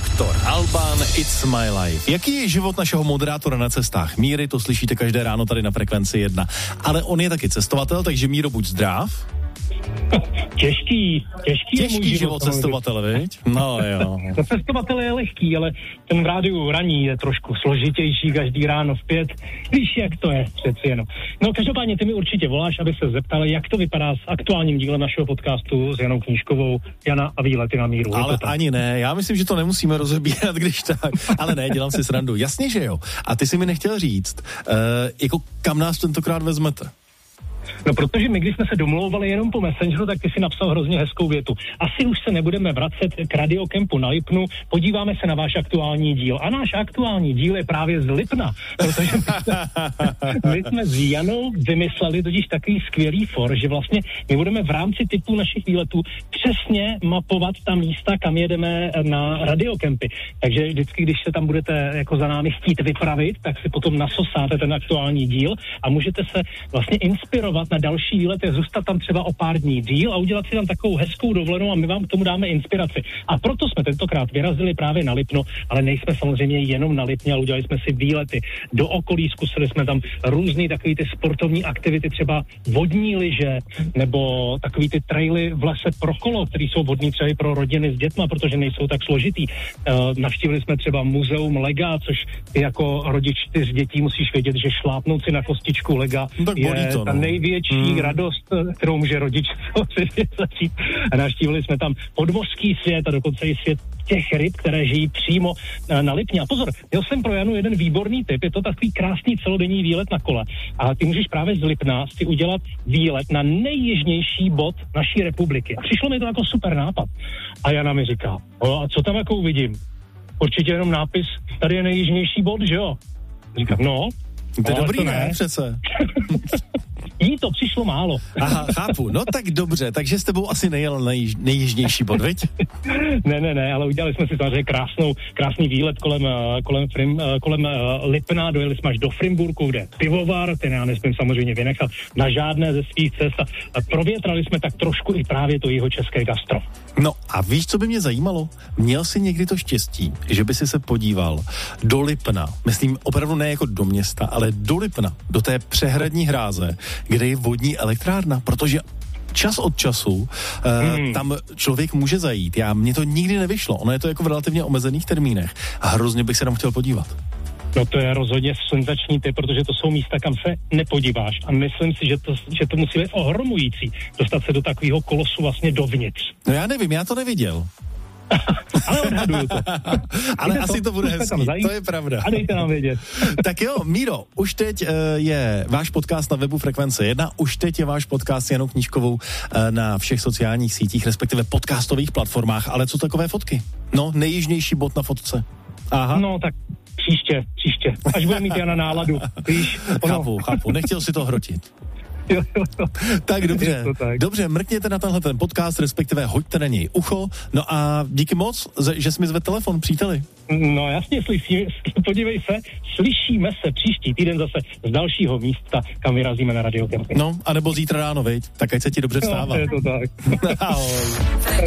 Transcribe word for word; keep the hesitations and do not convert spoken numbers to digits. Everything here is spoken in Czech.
doktor Alban, It's My Life. Jaký je život našeho moderátora na cestách? Míry, to slyšíte každé ráno tady na Frekvenci jedna. Ale on je taky cestovatel, takže Míro, buď zdrav. Těžký, těžký, těžký je můj život cestovatele, viď? No jo. To cestovatel je lehký, ale ten v rádiu raní je trošku složitější, každý ráno v pět. Víš, jak to je, přeci jenom. No každopádně ty mi určitě voláš, aby se zeptal, jak to vypadá s aktuálním dílem našeho podcastu s Janou Knížkovou, Jana a výlety na míru. Ale ani ne, já myslím, že to nemusíme rozebírat, když tak. Ale ne, dělám si srandu. Jasně, že jo. A ty si mi nechtěl říct, uh, jako kam nás tentokrát vezmete? No protože my, když jsme se domlouvali jenom po Messengeru, tak ty si napsal hrozně hezkou větu. Asi už se nebudeme vracet k Radiokempu na Lipnu, podíváme se na váš aktuální díl. A náš aktuální díl je právě z Lipna, protože my jsme, my jsme s Janou vymysleli totiž takový skvělý for, že vlastně my budeme v rámci typů našich výletů přesně mapovat ta místa, kam jedeme na Radiokempy. Takže vždycky, když se tam budete jako za námi chtít vypravit, tak si potom nasosáte ten aktuální díl a můžete se vlastně inspirovat na další výlety, zůstat tam třeba o pár dní díl a udělat si tam takovou hezkou dovolenou a my vám k tomu dáme inspiraci. A proto jsme tentokrát vyrazili právě na Lipno, ale nejsme samozřejmě jenom na Lipně, ale udělali jsme si výlety do okolí, zkusili jsme tam různý takový ty sportovní aktivity, třeba vodní lyže, nebo takový ty traily v lese pro kolo, které jsou vodní třeba i pro rodiny s dětma, protože nejsou tak složitý. Uh, navštívili jsme třeba muzeum lega, což ty jako rodič čtyř dětí musíš vědět, že šlápnout si na kostičku lega tak je to, no. ta největší Hmm. radost, kterou může rodič začít. A navštívili jsme tam podmořský svět a dokonce i svět těch ryb, které žijí přímo na Lipně. A pozor, měl jsem pro Janu jeden výborný tip, je to takový krásný celodenní výlet na kole. A ty můžeš právě z Lipna si udělat výlet na nejjižnější bod naší republiky. A přišlo mi to jako super nápad. A Jana mi říká, a co tam jako uvidím? Určitě jenom nápis, tady je nejjižnější bod, že jo? Říkám, no. To je dobrý, to ne, přece. Jí to přišlo málo. Aha, chápu. No tak dobře, takže s tebou asi nejel nej, nejjižnější bod, viď? ne, ne, ne, ale udělali jsme si samozřejmě krásnou, krásný výlet kolem, kolem, Frim, kolem Lipna, dojeli jsme až do Frimburku, kde pivovar, ten já nesmím samozřejmě vynechat na žádné ze svých cest a provětrali jsme tak trošku i právě to jeho české gastro. No a víš, co by mě zajímalo? Měl jsi někdy to štěstí, že by si se podíval do Lipna, myslím opravdu ne jako do města, ale do Lipna, do té přehradní hráze, kde je vodní elektrárna, protože čas od času uh, hmm. tam člověk může zajít. Já, mně to nikdy nevyšlo, ono je to jako v relativně omezených termínech a hrozně bych se tam chtěl podívat. No to je rozhodně senzační typ, protože to jsou místa, kam se nepodíváš a myslím si, že to, že to musí být ohromující, dostat se do takového kolosu vlastně dovnitř. No já nevím, já to neviděl. Ale odhaduju to. Ale asi to, to bude hezký, to je pravda. A dejte nám vědět. Tak jo, Míro, už teď uh, je váš podcast na webu Frekvence jedna, už teď je váš podcast s Janou Knížkovou uh, na všech sociálních sítích, respektive podcastových platformách, ale co takové fotky? No, nejjižnější bod na fotce. Aha. No tak příště, příště, až bude mít Jana náladu, víš. Ono. Chápu, chápu, nechtěl si to hrotit. Jo, jo, jo. Tak dobře, tak. dobře, mrkněte na tenhle ten podcast, respektive hoďte na něj ucho, no a díky moc, že jsi mi zvedl telefon, příteli. No jasně, slyší, podívej se, slyšíme se příští týden zase z dalšího místa, kam vyrazíme na Radiokempy. No, anebo zítra ráno, viď? Tak ať se ti dobře vstává. No, je to tak. Ahoj.